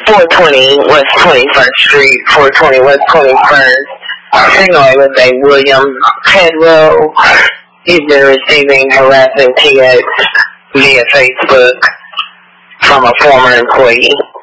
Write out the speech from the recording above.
420 West 21st Street, 420 West 21st, Illinois with a William Pedro. He's been receiving harassing TX via Facebook from a former employee.